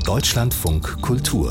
Deutschlandfunk Kultur.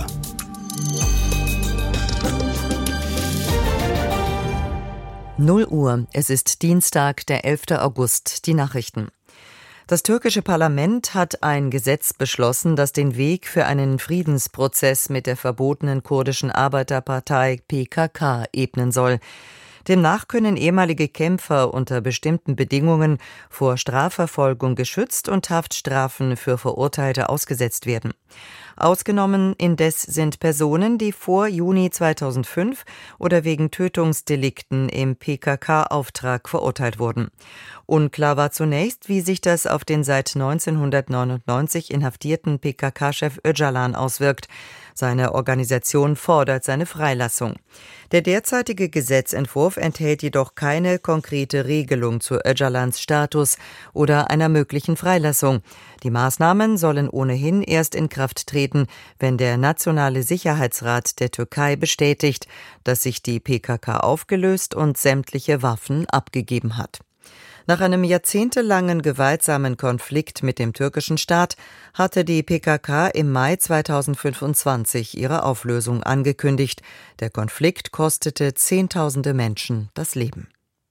Uhr. Es ist Dienstag, der 11. August. Die Nachrichten. Das türkische Parlament hat ein Gesetz beschlossen, das den Weg für einen Friedensprozess mit der verbotenen kurdischen Arbeiterpartei PKK ebnen soll. Demnach können ehemalige Kämpfer unter bestimmten Bedingungen vor Strafverfolgung geschützt und Haftstrafen für Verurteilte ausgesetzt werden. Ausgenommen indes sind Personen, die vor Juni 2005 oder wegen Tötungsdelikten im PKK-Auftrag verurteilt wurden. Unklar war zunächst, wie sich das auf den seit 1999 inhaftierten PKK-Chef Öcalan auswirkt. Seine Organisation fordert seine Freilassung. Der derzeitige Gesetzentwurf enthält jedoch keine konkrete Regelung zu Öcalans Status oder einer möglichen Freilassung. Die Maßnahmen sollen ohnehin erst in Kraft treten, wenn der Nationale Sicherheitsrat der Türkei bestätigt, dass sich die PKK aufgelöst und sämtliche Waffen abgegeben hat. Nach einem jahrzehntelangen gewaltsamen Konflikt mit dem türkischen Staat hatte die PKK im Mai 2025 ihre Auflösung angekündigt. Der Konflikt kostete Zehntausende Menschen das Leben.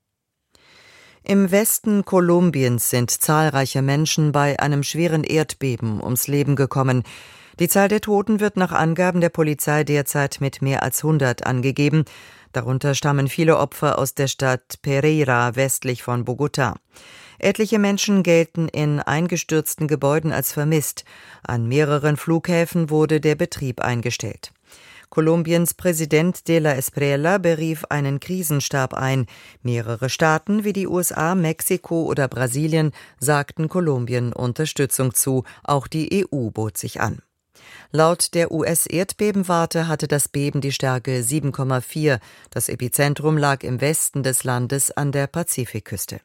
Im Westen Kolumbiens sind zahlreiche Menschen bei einem schweren Erdbeben ums Leben gekommen. Die Zahl der Toten wird nach Angaben der Polizei derzeit mit mehr als 100 angegeben. Darunter stammen viele Opfer aus der Stadt Pereira westlich von Bogotá. Etliche Menschen gelten in eingestürzten Gebäuden als vermisst. An mehreren Flughäfen wurde der Betrieb eingestellt. Kolumbiens Präsident de la Espriella berief einen Krisenstab ein. Mehrere Staaten wie die USA, Mexiko oder Brasilien sagten Kolumbien Unterstützung zu. Auch die EU bot sich an. Laut der US-Erdbebenwarte hatte das Beben die Stärke 7,4. Das Epizentrum lag im Westen des Landes an der Pazifikküste.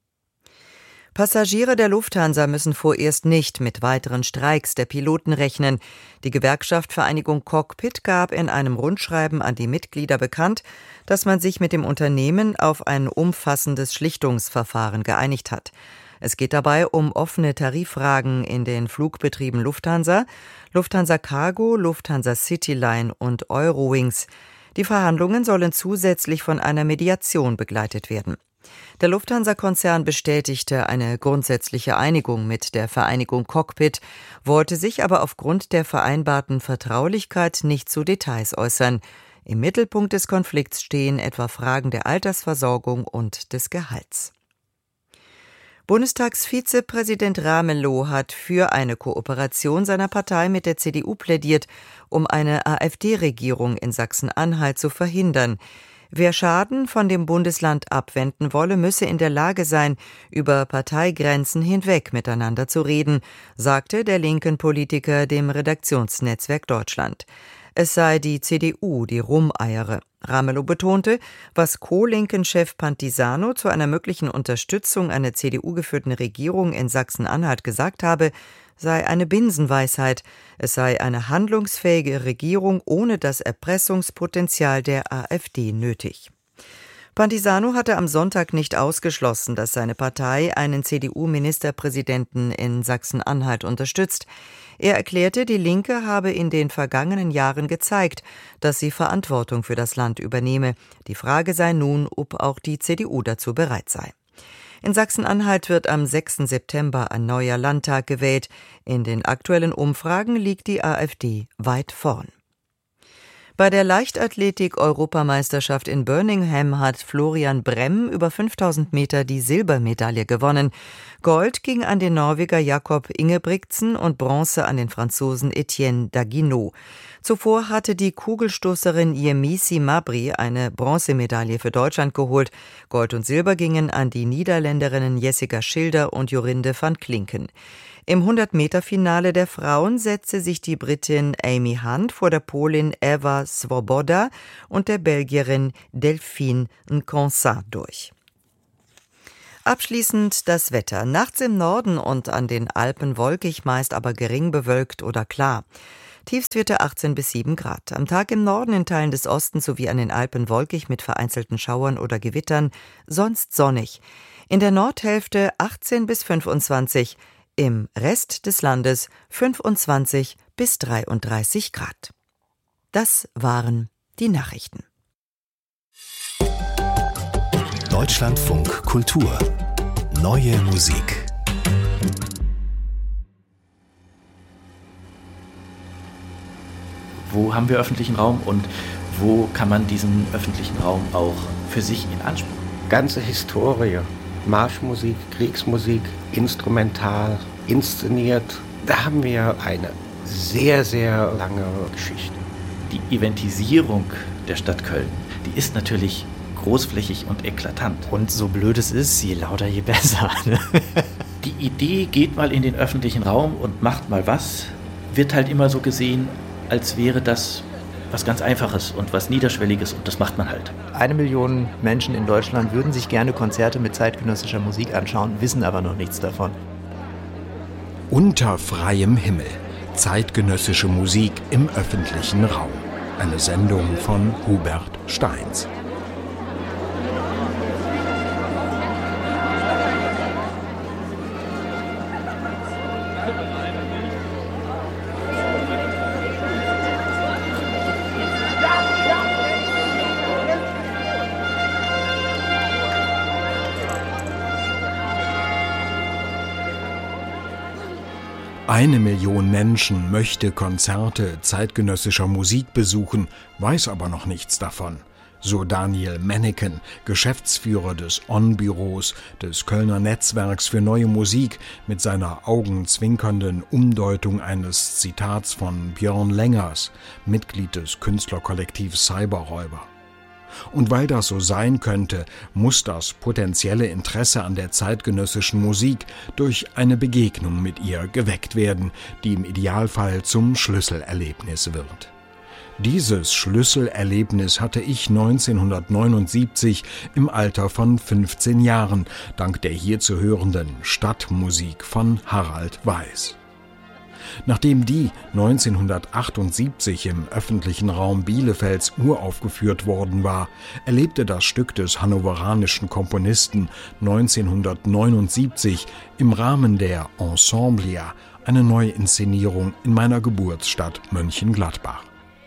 Passagiere der Lufthansa müssen vorerst nicht mit weiteren Streiks der Piloten rechnen. Die Gewerkschaft Vereinigung Cockpit gab in einem Rundschreiben an die Mitglieder bekannt, dass man sich mit dem Unternehmen auf ein umfassendes Schlichtungsverfahren geeinigt hat. Es geht dabei um offene Tariffragen in den Flugbetrieben Lufthansa, Lufthansa Cargo, Lufthansa Cityline und Eurowings. Die Verhandlungen sollen zusätzlich von einer Mediation begleitet werden. Der Lufthansa-Konzern bestätigte eine grundsätzliche Einigung mit der Vereinigung Cockpit, wollte sich aber aufgrund der vereinbarten Vertraulichkeit nicht zu Details äußern. Im Mittelpunkt des Konflikts stehen etwa Fragen der Altersversorgung und des Gehalts. Bundestagsvizepräsident Ramelow hat für eine Kooperation seiner Partei mit der CDU plädiert, um eine AfD-Regierung in Sachsen-Anhalt zu verhindern. Wer Schaden von dem Bundesland abwenden wolle, müsse in der Lage sein, über Parteigrenzen hinweg miteinander zu reden, sagte der linken Politiker dem Redaktionsnetzwerk Deutschland. Es sei die CDU, die rumeiere. Ramelow betonte, was Co-Linken-Chef Pantisano zu einer möglichen Unterstützung einer CDU-geführten Regierung in Sachsen-Anhalt gesagt habe, sei eine Binsenweisheit. Es sei eine handlungsfähige Regierung ohne das Erpressungspotenzial der AfD nötig. Pantisano hatte am Sonntag nicht ausgeschlossen, dass seine Partei einen CDU-Ministerpräsidenten in Sachsen-Anhalt unterstützt. Er erklärte, die Linke habe in den vergangenen Jahren gezeigt, dass sie Verantwortung für das Land übernehme. Die Frage sei nun, ob auch die CDU dazu bereit sei. In Sachsen-Anhalt wird am 6. September ein neuer Landtag gewählt. In den aktuellen Umfragen liegt die AfD weit vorn. Bei der Leichtathletik-Europameisterschaft in Birmingham hat Florian Brem über 5000 Meter die Silbermedaille gewonnen. Gold ging an den Norweger Jakob Ingebrigtsen und Bronze an den Franzosen Etienne Daguineau. Zuvor hatte die Kugelstoßerin Yemisi Mabry eine Bronzemedaille für Deutschland geholt. Gold und Silber gingen an die Niederländerinnen Jessica Schilder und Jorinde van Klinken. Im 100-Meter-Finale der Frauen setzte sich die Britin Amy Hunt vor der Polin Eva Swoboda und der Belgierin Delphine Nkonsa durch. Abschließend das Wetter. Nachts im Norden und an den Alpen wolkig, meist aber gering bewölkt oder klar. Tiefstwerte 18 bis 7 Grad. Am Tag im Norden in Teilen des Ostens sowie an den Alpen wolkig mit vereinzelten Schauern oder Gewittern, sonst sonnig. In der Nordhälfte 18 bis 25, im Rest des Landes 25 bis 33 Grad. Das waren die Nachrichten. Deutschlandfunk Kultur. Neue Musik. Wo haben wir öffentlichen Raum und wo kann man diesen öffentlichen Raum auch für sich in Anspruch? Ganze Historie, Marschmusik, Kriegsmusik, instrumental, inszeniert. Da haben wir eine sehr, sehr lange Geschichte. Die Eventisierung der Stadt Köln, die ist natürlich großflächig und eklatant. Und so blöd es ist, je lauter, je besser. Ne? Die Idee, geht mal in den öffentlichen Raum und macht mal was, wird halt immer so gesehen, als wäre das was ganz Einfaches und was Niederschwelliges und das macht man halt. 1 Million Menschen in Deutschland würden sich gerne Konzerte mit zeitgenössischer Musik anschauen, wissen aber noch nichts davon. Unter freiem Himmel. Zeitgenössische Musik im öffentlichen Raum. Eine Sendung von Hubert Steins. Eine Million Menschen möchte Konzerte zeitgenössischer Musik besuchen, weiß aber noch nichts davon. So Daniel Menneken, Geschäftsführer des On-Büros des Kölner Netzwerks für neue Musik, mit seiner augenzwinkernden Umdeutung eines Zitats von Björn Lengers, Mitglied des Künstlerkollektivs Cyberräuber. Und weil das so sein könnte, muss das potenzielle Interesse an der zeitgenössischen Musik durch eine Begegnung mit ihr geweckt werden, die im Idealfall zum Schlüsselerlebnis wird. Dieses Schlüsselerlebnis hatte ich 1979 im Alter von 15 Jahren, dank der hier zu hörenden Stadtmusik von Harald Weiß. Nachdem die 1978 im öffentlichen Raum Bielefelds uraufgeführt worden war, erlebte das Stück des hannoveranischen Komponisten 1979 im Rahmen der Ensemblia eine Neuinszenierung in meiner Geburtsstadt Mönchengladbach.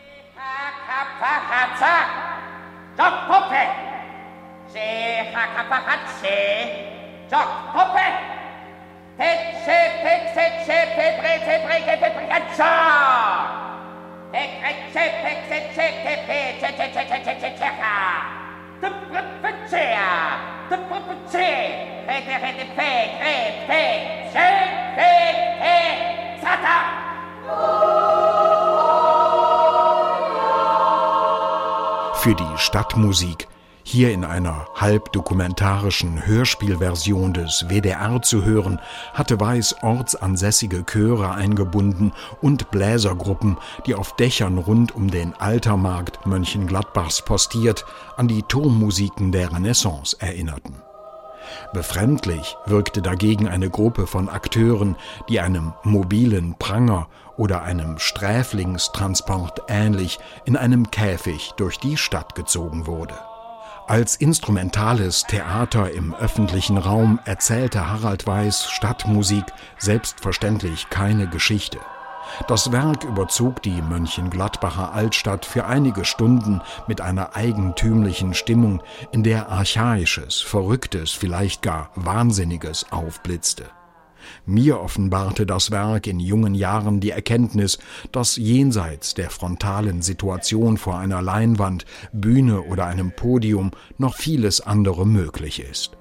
Für die Stadtmusik, hier in einer halbdokumentarischen Hörspielversion des WDR zu hören, hatte Weiß ortsansässige Chöre eingebunden und Bläsergruppen, die auf Dächern rund um den Altermarkt Mönchengladbachs postiert an die Turmmusiken der Renaissance erinnerten. Befremdlich wirkte dagegen eine Gruppe von Akteuren, die einem mobilen Pranger oder einem Sträflingstransport ähnlich in einem Käfig durch die Stadt gezogen wurde. Als instrumentales Theater im öffentlichen Raum erzählte Harald Weiß Stadtmusik selbstverständlich keine Geschichte. Das Werk überzog die Mönchengladbacher Altstadt für einige Stunden mit einer eigentümlichen Stimmung, in der Archaisches, Verrücktes, vielleicht gar Wahnsinniges aufblitzte. Mir offenbarte das Werk in jungen Jahren die Erkenntnis, dass jenseits der frontalen Situation vor einer Leinwand, Bühne oder einem Podium noch vieles andere möglich ist.